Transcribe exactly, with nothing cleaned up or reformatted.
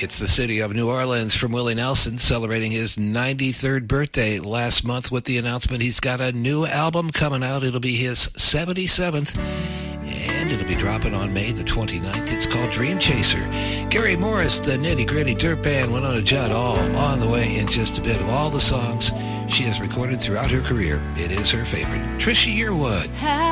It's the city of New Orleans from Willie Nelson, celebrating his ninety-third birthday last month with the announcement he's got a new album coming out. It'll be his seventy-seventh, and it'll be dropping on May the twenty-ninth. It's called Dream Chaser. Gary Morris, the Nitty Gritty Dirt Band, Winona Judd, all on the way in just a bit. Of all the songs she has recorded throughout her career, it is her favorite. Trisha Yearwood.